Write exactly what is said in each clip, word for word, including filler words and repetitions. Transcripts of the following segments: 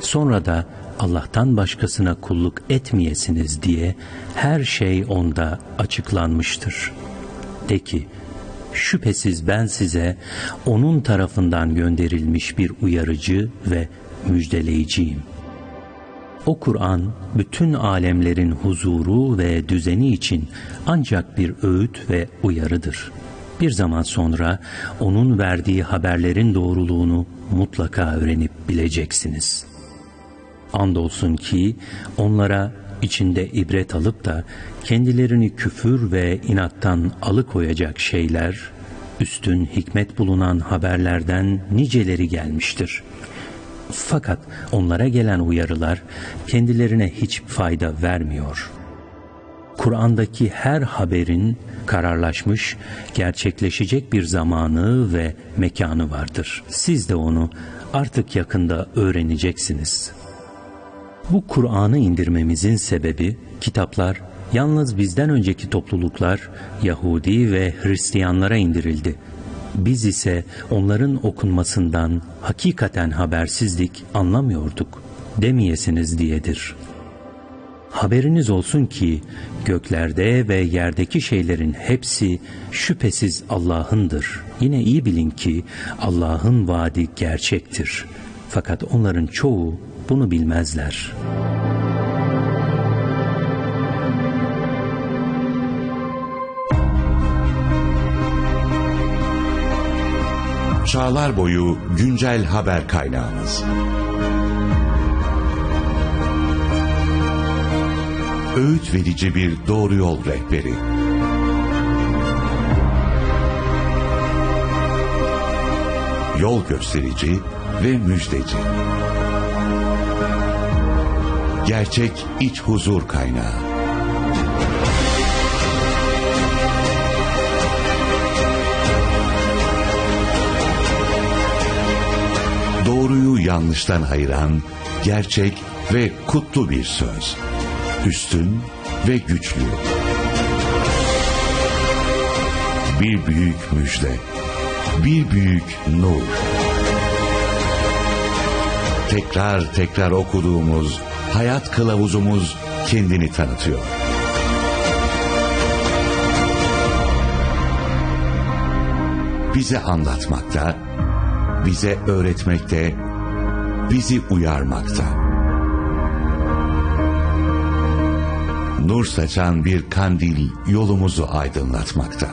Sonra da Allah'tan başkasına kulluk etmeyesiniz diye her şey onda açıklanmıştır. De ki, şüphesiz ben size onun tarafından gönderilmiş bir uyarıcı ve müjdeleyiciyim. O Kur'an, bütün alemlerin huzuru ve düzeni için ancak bir öğüt ve uyarıdır. Bir zaman sonra onun verdiği haberlerin doğruluğunu mutlaka öğrenip bileceksiniz. Andolsun ki onlara içinde ibret alıp da kendilerini küfür ve inattan alıkoyacak şeyler, üstün hikmet bulunan haberlerden niceleri gelmiştir. Fakat onlara gelen uyarılar kendilerine hiç fayda vermiyor. Kur'an'daki her haberin kararlaşmış, gerçekleşecek bir zamanı ve mekanı vardır. Siz de onu artık yakında öğreneceksiniz. Bu Kur'an'ı indirmemizin sebebi, kitaplar yalnız bizden önceki topluluklar Yahudi ve Hristiyanlara indirildi. Biz ise onların okunmasından hakikaten habersizlik anlamıyorduk demeyesiniz diyedir. Haberiniz olsun ki göklerde ve yerdeki şeylerin hepsi şüphesiz Allah'ındır. Yine iyi bilin ki Allah'ın vaadi gerçektir. Fakat onların çoğu bunu bilmezler. Çağlar boyu güncel haber kaynağınız. Öğüt verici bir doğru yol rehberi. Yol gösterici ve müjdeci. Gerçek iç huzur kaynağı. Doğruyu yanlıştan ayıran gerçek ve kutlu bir söz. Üstün ve güçlü. Bir büyük müjde. Bir büyük nur. Tekrar tekrar okuduğumuz hayat kılavuzumuz kendini tanıtıyor. Bize anlatmakta, bize öğretmekte, bizi uyarmakta. Nur saçan bir kandil yolumuzu aydınlatmakta.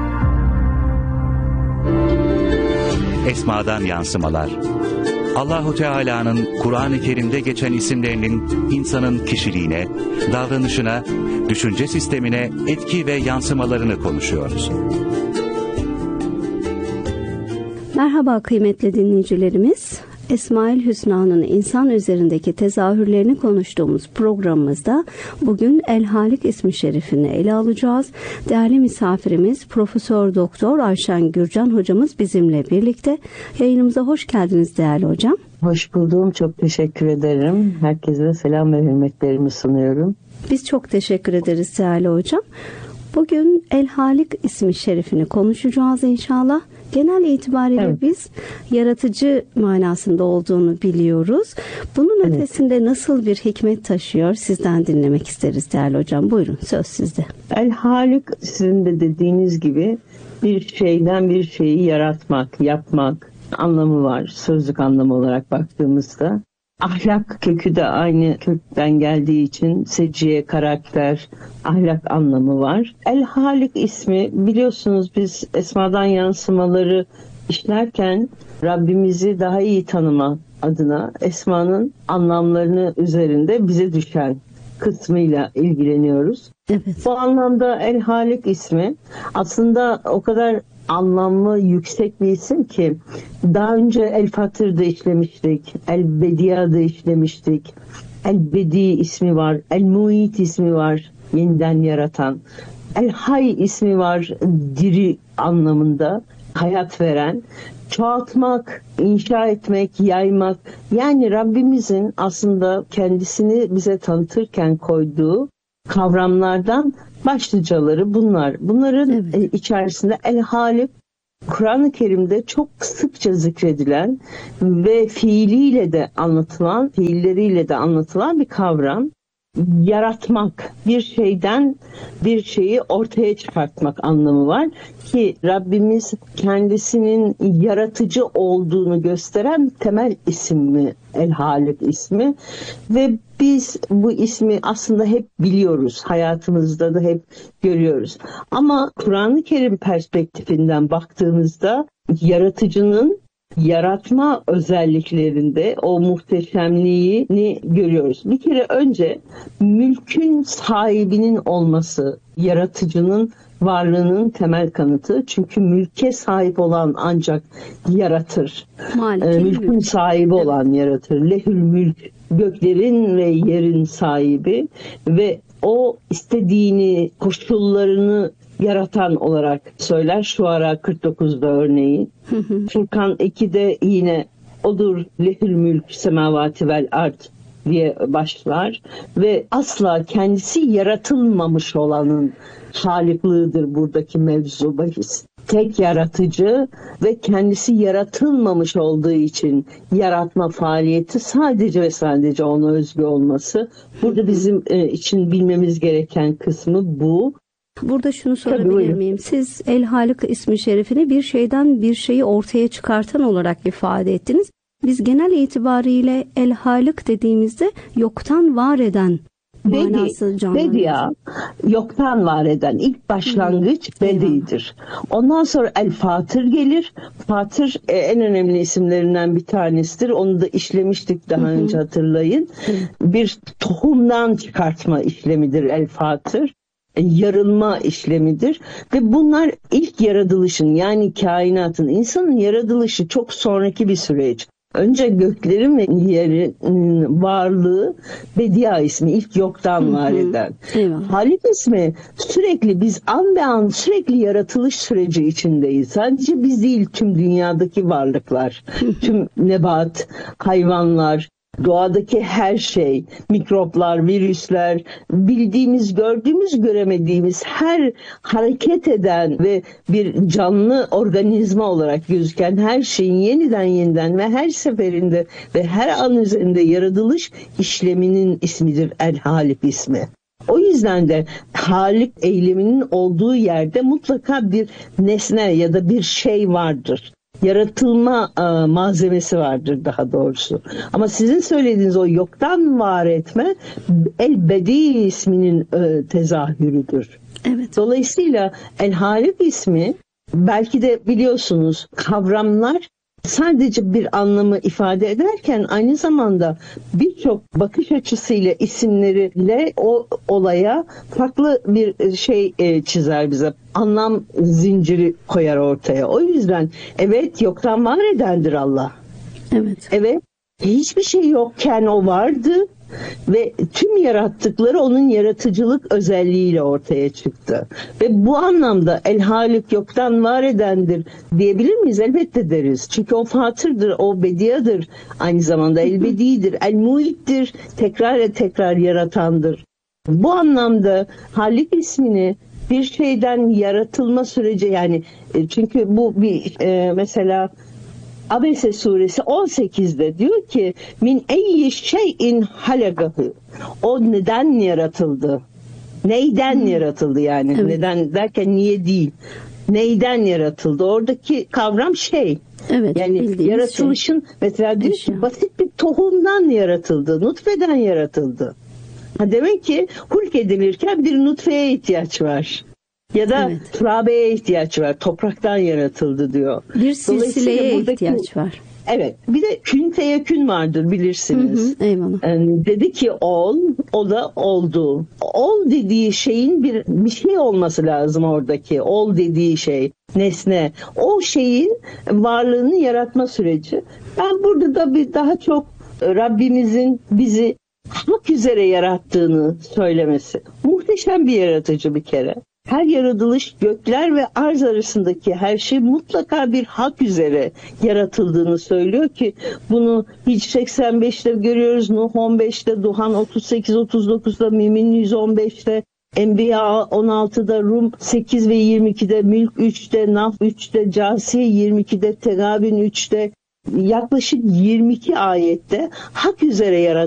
Esmadan yansımalar. Allahu Teala'nın Kur'an-ı Kerim'de geçen isimlerinin insanın kişiliğine, davranışına, düşünce sistemine etki ve yansımalarını konuşuyoruz. Merhaba kıymetli dinleyicilerimiz. Esma-ül Hüsna'nın insan üzerindeki tezahürlerini konuştuğumuz programımızda bugün El Halik ismi şerifini ele alacağız. Değerli misafirimiz Profesör Doktor Ayşen Gürcan hocamız bizimle birlikte. Yayınımıza hoş geldiniz değerli hocam. Hoş buldum. Çok teşekkür ederim. Herkese selam ve hürmetlerimi sunuyorum. Biz çok teşekkür ederiz değerli hocam. Bugün El Halik ismi şerifini konuşacağız inşallah. Genel itibariyle evet. Biz yaratıcı manasında olduğunu biliyoruz. Bunun evet. ötesinde nasıl bir hikmet taşıyor sizden dinlemek isteriz değerli hocam. Buyurun söz sizde. El Halik sizin de dediğiniz gibi bir şeyden bir şeyi yaratmak, yapmak anlamı var. Sözlük anlamı olarak baktığımızda. Ahlak kökü de aynı kökten geldiği için seciye, karakter, ahlak anlamı var. El Halik ismi biliyorsunuz biz esmadan yansımaları işlerken Rabbimizi daha iyi tanıma adına esmanın anlamlarını üzerinde bize düşen kısmıyla ilgileniyoruz. Evet. Bu anlamda El Halik ismi aslında o kadar anlamlı, yüksek bir isim ki daha önce El Fatır'da işlemiştik, El Bediya'da işlemiştik, El Bedi ismi var, El Muit ismi var, yeniden yaratan, El Hay ismi var, diri anlamında, hayat veren, çoğaltmak, inşa etmek, yaymak. Yani Rabbimizin aslında kendisini bize tanıtırken koyduğu kavramlardan başlıcaları bunlar. Bunların evet. içerisinde El Halik Kur'an-ı Kerim'de çok sıkça zikredilen ve fiiliyle de anlatılan, fiilleriyle de anlatılan bir kavram. Yaratmak, bir şeyden bir şeyi ortaya çıkartmak anlamı var ki Rabbimiz kendisinin yaratıcı olduğunu gösteren temel ismi, El-Halik ismi ve biz bu ismi aslında hep biliyoruz, hayatımızda da hep görüyoruz. Ama Kur'an-ı Kerim perspektifinden baktığımızda yaratıcının yaratma özelliklerinde o muhteşemliğini görüyoruz. Bir kere önce mülkün sahibinin olması, yaratıcının varlığının temel kanıtı. Çünkü mülke sahip olan ancak yaratır. Ee, mülkün mülk. sahibi olan yaratır. Lehül mülk, göklerin ve yerin sahibi ve o istediğini, koşullarını yaratan olarak söyler. Şuara kırk dokuzda örneğin. Furkan ikide yine odur lehül mülk semavati vel ard diye başlar ve asla kendisi yaratılmamış olanın haliklığıdır buradaki mevzu bahis. Tek yaratıcı ve kendisi yaratılmamış olduğu için yaratma faaliyeti sadece ve sadece ona özgü olması. Burada bizim için bilmemiz gereken kısmı bu. Burada şunu sorabilir miyim? Siz El-Halik ismi şerifini bir şeyden bir şeyi ortaya çıkartan olarak ifade ettiniz. Biz genel itibariyle El-Halik dediğimizde yoktan var eden manası canlanıyor. Bedia, yoktan var eden ilk başlangıç Hı. Bedi'dir. Ondan sonra El-Fatır gelir. Fatır en önemli isimlerinden bir tanesidir. Onu da işlemiştik daha Hı. önce hatırlayın. Hı. Bir tohumdan çıkartma işlemidir El-Fatır. Yarılma işlemidir ve bunlar ilk yaratılışın yani kainatın, insanın yaratılışı çok sonraki bir süreç. Önce göklerin ve yerin varlığı Bedia ismi ilk yoktan var eden. Halik ismi sürekli biz an be an sürekli yaratılış süreci içindeyiz. Sadece biz değil tüm dünyadaki varlıklar, tüm nebat, hayvanlar, doğadaki her şey, mikroplar, virüsler, bildiğimiz, gördüğümüz, göremediğimiz her hareket eden ve bir canlı organizma olarak gözüken her şeyin yeniden yeniden ve her seferinde ve her an üzerinde yaratılış işleminin ismidir El-Halik ismi. O yüzden de halik eyleminin olduğu yerde mutlaka bir nesne ya da bir şey vardır. Yaratılma e, malzemesi vardır daha doğrusu. Ama sizin söylediğiniz o yoktan var etme El-Bedi isminin e, tezahürüdür. Evet. Dolayısıyla El-Halik ismi belki de biliyorsunuz kavramlar sadece bir anlamı ifade ederken aynı zamanda birçok bakış açısıyla isimleriyle o olaya farklı bir şey çizer bize. Anlam zinciri koyar ortaya. O yüzden evet yoktan var edendir Allah. Evet. Evet. Hiçbir şey yokken o vardı. Ve tüm yarattıkları onun yaratıcılık özelliğiyle ortaya çıktı. Ve bu anlamda El-Halik yoktan var edendir diyebilir miyiz? Elbette deriz. Çünkü o fatırdır, o bediyadır. Aynı zamanda El-Bedi'dir, El-Muit'tir. Tekrar ve tekrar yaratandır. Bu anlamda Halik ismini bir şeyden yaratılma süreci yani çünkü bu bir e, mesela Abese suresi on sekizde diyor ki min eyyi şeyin halagahu. O neden yaratıldı? Neyden hmm. yaratıldı yani? Evet. Neden derken niye değil? Neyden yaratıldı? Oradaki kavram şey. Evet, yani yaratılışın şey. Mesela diyor ki basit bir tohumdan yaratıldı, nutfeden yaratıldı. Ha demek ki hulk edilirken bir nutfeye ihtiyaç var. Ya da evet. turabeye ihtiyaç var. Topraktan yaratıldı diyor. Bir silsileye buradaki, ihtiyaç var. Evet. Bir de kün feyekün vardır bilirsiniz. Hı hı, eyvallah. Yani dedi ki ol, o da oldu. Ol dediği şeyin bir bir şey olması lazım oradaki. Ol dediği şey, nesne. O şeyin varlığını yaratma süreci. Ben burada da bir daha çok Rabbimizin bizi hak üzere yarattığını söylemesi. Muhteşem bir yaratıcı bir kere. Her yaratılış gökler ve arz arasındaki her şey mutlaka bir hak üzere yaratıldığını söylüyor ki bunu Hicr seksen beşte görüyoruz, Nuh on beşte, Duhan otuz sekiz otuz dokuzda, Mümin yüz on beşte Enbiya on altıda, Rum sekiz ve yirmi ikide, Mülk üçte, Naf üçte, Câsiye yirmi ikide, Tegâbün üçte, yaklaşık yirmi iki ayette hak üzere yaratılan